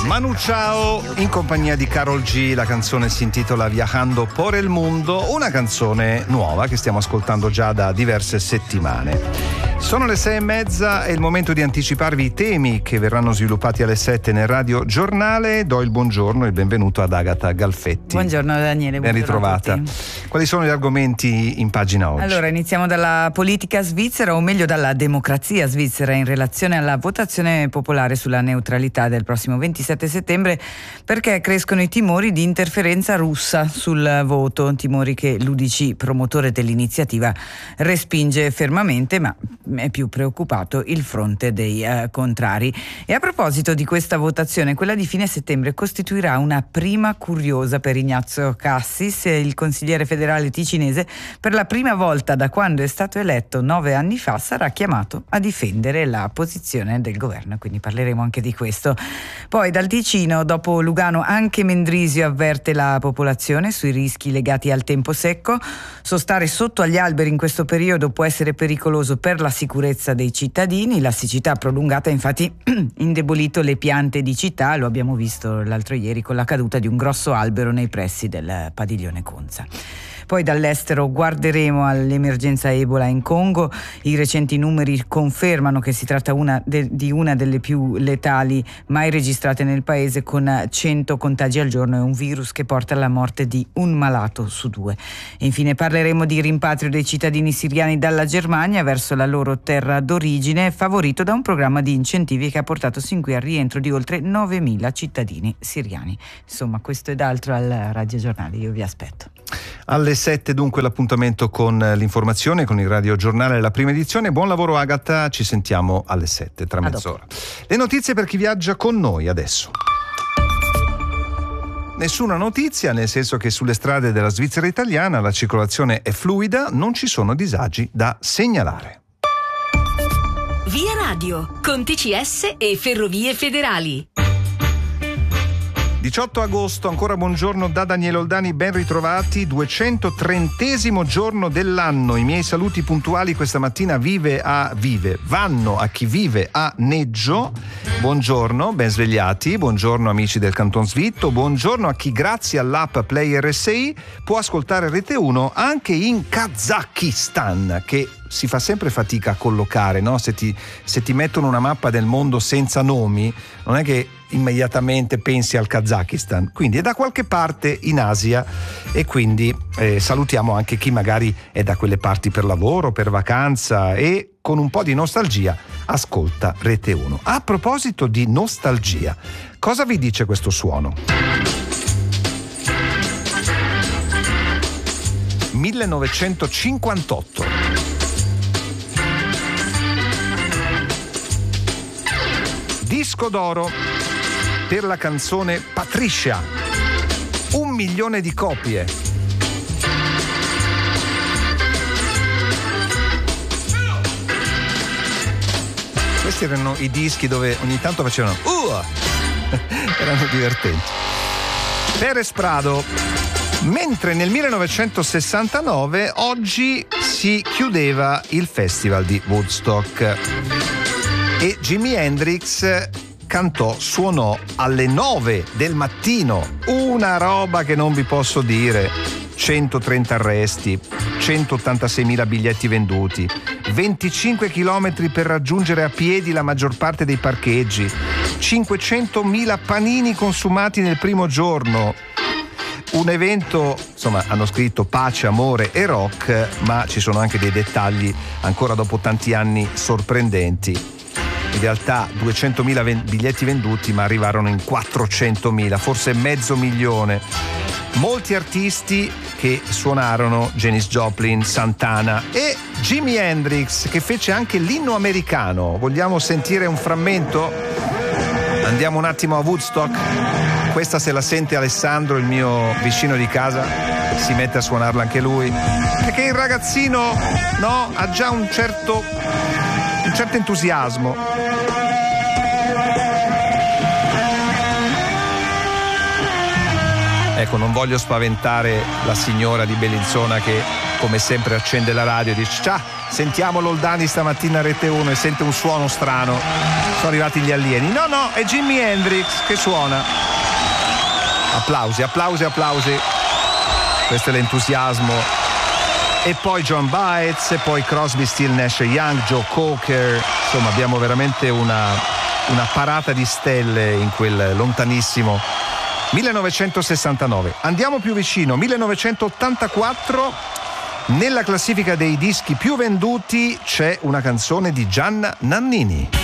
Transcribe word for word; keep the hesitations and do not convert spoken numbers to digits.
Manu Chao in compagnia di Karol G, la canzone si intitola Viajando por el Mundo, una canzone nuova che stiamo ascoltando già da diverse settimane. Sono le sei e mezza, è il momento di anticiparvi i temi che verranno sviluppati alle sette nel Radio Giornale. Do il buongiorno e il benvenuto ad Agata Galfetti. Buongiorno Daniele, ben ritrovata. Quali sono gli argomenti in pagina oggi? Allora, iniziamo dalla politica svizzera, o meglio dalla democrazia svizzera, in relazione alla votazione popolare sulla neutralità del prossimo ventisette settembre, perché crescono i timori di interferenza russa sul voto, timori che l'U D C, promotore dell'iniziativa, respinge fermamente, ma è più preoccupato il fronte dei uh, contrari. E a proposito di questa votazione, quella di fine settembre costituirà una prima curiosa per Ignazio Cassis, il consigliere federale ticinese. Per la prima volta da quando è stato eletto nove anni fa sarà chiamato a difendere la posizione del governo, quindi parleremo anche di questo. Poi dal Ticino, dopo Lugano, anche Mendrisio avverte la popolazione sui rischi legati al tempo secco. Sostare sotto agli alberi in questo periodo può essere pericoloso per la sicurezza dei cittadini. La siccità prolungata ha infatti indebolito le piante di città, lo abbiamo visto l'altro ieri con la caduta di un grosso albero nei pressi del padiglione Conza. Poi dall'estero guarderemo all'emergenza Ebola in Congo. I recenti numeri confermano che si tratta una de- di una delle più letali mai registrate nel paese, con cento contagi al giorno e un virus che porta alla morte di un malato su due. E infine parleremo di rimpatrio dei cittadini siriani dalla Germania verso la loro terra d'origine, favorito da un programma di incentivi che ha portato sin qui al rientro di oltre novemila cittadini siriani. Insomma, questo ed altro al Radio Giornale, io vi aspetto. Alle sette dunque l'appuntamento con l'informazione, con il Radio Giornale, la prima edizione. Buon lavoro Agata, ci sentiamo alle sette, tra mezz'ora. Le notizie per chi viaggia con noi adesso. Nessuna notizia, nel senso che sulle strade della Svizzera italiana la circolazione è fluida, non ci sono disagi da segnalare. Via Radio, con T C S e Ferrovie Federali. diciotto agosto, ancora buongiorno da Daniele Oldani, ben ritrovati, duecentotrentesimo giorno dell'anno. I miei saluti puntuali questa mattina vive a vive, vanno a chi vive a Neggio. Buongiorno, ben svegliati, buongiorno amici del Canton Svitto, buongiorno a chi grazie all'app Play R S I può ascoltare Rete uno anche in Kazakistan, che si fa sempre fatica a collocare, no? Se ti, se ti mettono una mappa del mondo senza nomi, non è che immediatamente pensi al Kazakistan, quindi è da qualche parte in Asia, e quindi eh, salutiamo anche chi magari è da quelle parti per lavoro, per vacanza, e con un po' di nostalgia ascolta Rete uno. A proposito di nostalgia, cosa vi dice questo suono? millenovecentocinquantotto. Disco d'oro per la canzone Patricia, un milione di copie. Questi erano i dischi dove ogni tanto facevano uh! erano divertenti. Perez Prado. Mentre nel millenovecentosessantanove oggi si chiudeva il festival di Woodstock e Jimi Hendrix cantò, suonò alle nove del mattino, una roba che non vi posso dire. centotrenta arresti, centottantaseimila biglietti venduti, venticinque chilometri per raggiungere a piedi la maggior parte dei parcheggi, cinquecentomila panini consumati nel primo giorno. Un evento, insomma, hanno scritto pace, amore e rock, ma ci sono anche dei dettagli ancora dopo tanti anni sorprendenti. In realtà duecentomila biglietti venduti, ma arrivarono in quattrocentomila, forse mezzo milione. Molti artisti che suonarono, Janis Joplin, Santana e Jimi Hendrix, che fece anche l'inno americano. Vogliamo sentire un frammento? Andiamo un attimo a Woodstock. Questa se la sente Alessandro, il mio vicino di casa, si mette a suonarla anche lui, perché il ragazzino, no, ha già un certo un certo entusiasmo. Ecco, non voglio spaventare la signora di Bellinzona che come sempre accende la radio e dice ciao, Sentiamo l'Oldani stamattina a Rete uno e sente un suono strano. Sono arrivati gli alieni. No, no, è Jimi Hendrix che suona. Applausi, applausi, applausi. Questo è l'entusiasmo. E poi John Baez, e poi Crosby, Still, Nash Young, Joe Cocker. Insomma, abbiamo veramente una, una parata di stelle in quel lontanissimo millenovecentosessantanove. Andiamo più vicino, millenovecentottantaquattro. Nella classifica dei dischi più venduti c'è una canzone di Gianna Nannini.